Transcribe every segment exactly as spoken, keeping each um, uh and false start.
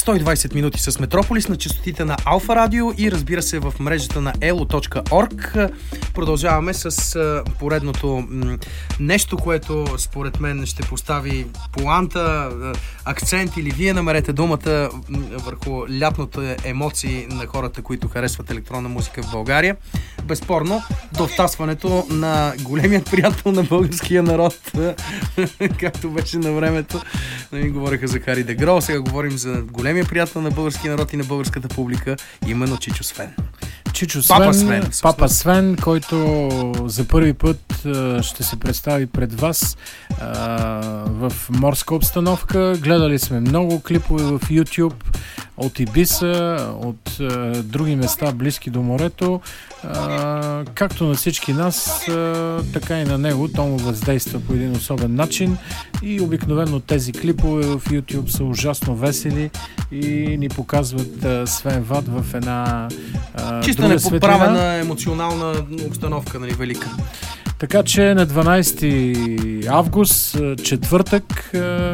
сто и двайсет минути с Метрополис на честотите на Алфа Радио и разбира се в мрежата на elo точка орг. Продължаваме с а, поредното м- нещо, което според мен ще постави поанта, а, акцент или вие намерете думата м- върху лятната емоции на хората, които харесват електронна музика в България. Безспорно, довтасването на големият приятел на българския народ, както беше на времето. Ми говориха за Хари де Гро, сега говорим за големия приятел на българския народ и на българската публика, именно Чичо Свен. Чичо Свен, Папа Свен, Папа Свен, който за първи път а, ще се представи пред вас а, в морска обстановка. Гледали сме много клипове в YouTube от Ибиса, от а, други места близки до морето. А, както на всички нас, а, така и на него. То му въздейства по един особен начин и обикновено тези клипове в YouTube са ужасно весели и ни показват а, Свен Вад в една а, чисто неподправена емоционална обстановка, нали, велика. Така че на дванайсети август, четвъртък,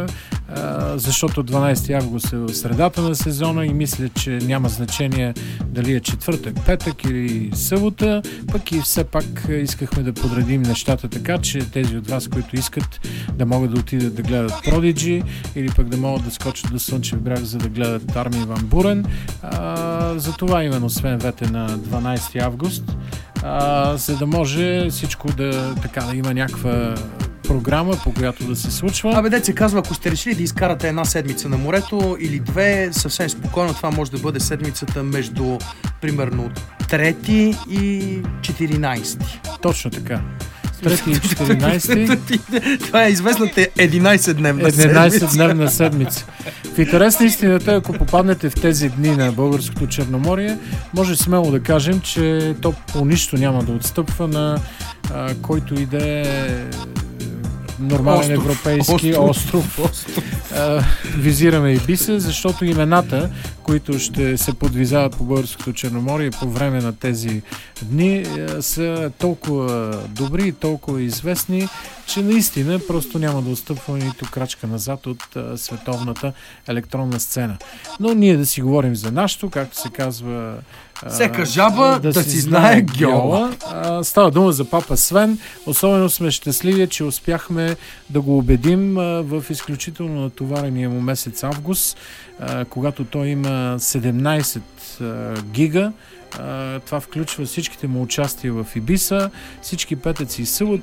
защото дванайсети август е в средата на сезона и мисля, че няма значение дали е четвъртък, петък или събота, пък и все пак искахме да подредим нещата така, че тези от вас, които искат да могат да отидат да гледат Prodigy или пък да могат да скочат до Слънчев бряг, за да гледат Армин ван Бурен. За това именно Свен Вет на дванайсети август, а, за да може всичко да, така, да има някаква програма, по която да се случва. Абе, дет се казва, ако сте решили да изкарате една седмица на морето или две, съвсем спокойно, това може да бъде седмицата между, примерно, трети и четиринайсети. Точно така. трети и четиринайсети. Това е известната единайсетдневна седмица. единайсетдневна седмица. В интерес на истината, ако попаднете в тези дни на българското Черноморие, може смело да кажем, че то по нищо няма да отстъпва на а, който и да е нормален остров, европейски остров. остров. остров. А, визираме Ибиса, защото имената, които ще се подвизават по българското Черноморие по време на тези дни, са толкова добри и толкова известни, че наистина просто няма да отстъпваме нито крачка назад от а, световната електронна сцена. Но ние да си говорим за нашото, както се казва, всека жаба да, да си знае гьола. Става дума за Папа Свен. Особено сме щастливи, че успяхме да го убедим а, в изключително натоварения му месец август, а, когато той има седемнайсет а, гига. Uh, това включва всичките му участия в Ибиса, всички петъци и съботи